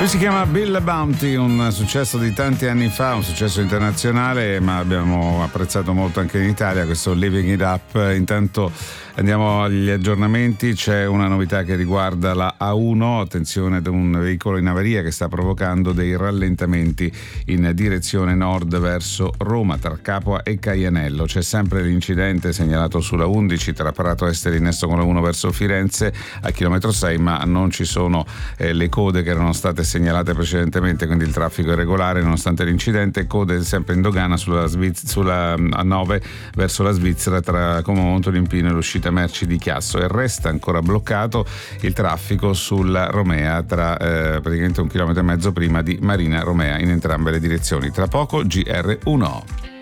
Lui si chiama Bill Bounty, un successo di tanti anni fa, un successo internazionale, ma abbiamo apprezzato molto anche in Italia questo Living It Up. Intanto andiamo agli aggiornamenti. C'è una novità che riguarda la A1, attenzione ad un veicolo in avaria che sta provocando dei rallentamenti in direzione nord verso Roma tra Capua e Caianello. C'è sempre l'incidente segnalato sulla 11 tra Prato Esteri innesto con la 1 verso Firenze a chilometro 6, ma non ci sono le code che erano state segnalate precedentemente, quindi il traffico è regolare nonostante l'incidente. Code sempre in dogana sulla A9 verso la Svizzera tra Como Montolimpino e l'uscita merci di Chiasso, e resta ancora bloccato il traffico sulla Romea tra praticamente 1,5 chilometri prima di Marina Romea in entrambe le direzioni. Tra poco GR1.